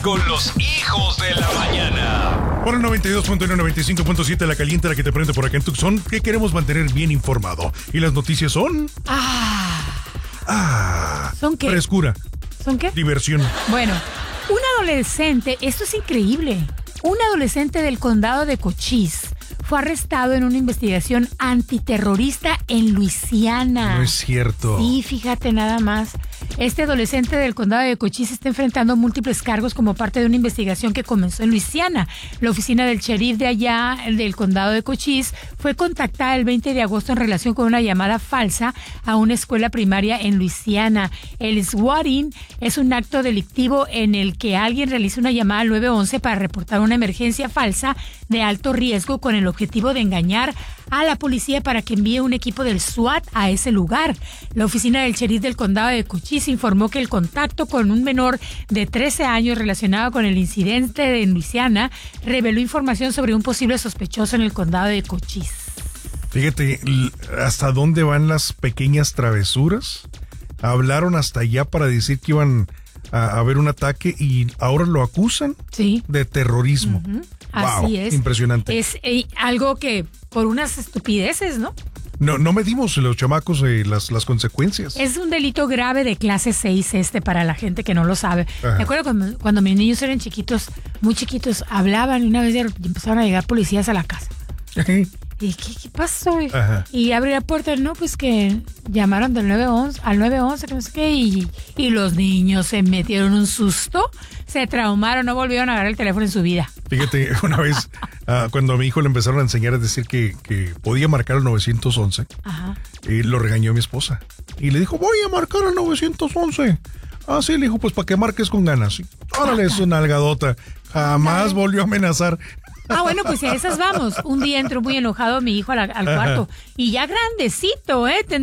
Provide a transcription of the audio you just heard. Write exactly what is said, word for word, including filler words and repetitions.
con los hijos de la mañana. Por el noventa y dos punto uno, noventa y cinco punto siete, la caliente, la que te prende por acá en Tucson, que queremos mantener bien informado. Y las noticias son... Ah. Ah. ¿Son qué? Frescura. ¿Son qué? Diversión. Bueno, un adolescente, esto es increíble, un adolescente del condado de Cochise fue arrestado en una investigación antiterrorista en Luisiana. No es cierto. Sí, fíjate nada más. Este adolescente del condado de Cochise está enfrentando múltiples cargos como parte de una investigación que comenzó en Luisiana. La oficina del sheriff de allá, del condado de Cochise, fue contactada el veinte de agosto en relación con una llamada falsa a una escuela primaria en Luisiana. El swatting es un acto delictivo en el que alguien realiza una llamada al nueve once para reportar una emergencia falsa de alto riesgo con el objetivo de engañar a la policía para que envíe un equipo del SWAT a ese lugar. La oficina del sheriff del condado de Cochise informó que el contacto con un menor de trece años relacionado con el incidente en Luisiana reveló información sobre un posible sospechoso en el condado de Cochise. Fíjate, hasta dónde van las pequeñas travesuras. Hablaron hasta allá para decir que iban a haber un ataque y ahora lo acusan sí. de terrorismo. Uh-huh. Wow, así es. Impresionante. Es eh, algo que por unas estupideces, ¿no? No, no medimos los chamacos eh, las, las consecuencias. Es un delito grave de clase seis este para la gente que no lo sabe. Ajá. Me acuerdo cuando, cuando mis niños eran chiquitos, muy chiquitos, hablaban y una vez empezaron a llegar policías a la casa. ¿Y qué, qué pasó? Ajá. Y abrí la puerta, no, pues que llamaron del nueve once, al nueve once, que no sé qué, y, y los niños se metieron un susto, se traumaron, no volvieron a agarrar el teléfono en su vida. Fíjate, una vez uh, cuando a mi hijo le empezaron a enseñar a decir que, que podía marcar el nueve once, Ajá. Y lo regañó mi esposa. Y le dijo, voy a marcar el nueve once. Ah, sí, le dijo, pues para que marques con ganas. Órale, es una algadota. Jamás Ay. volvió a amenazar. Ah, bueno, pues a esas vamos. Un día entró muy enojado mi hijo al, al cuarto. Y ya grandecito, ¿eh?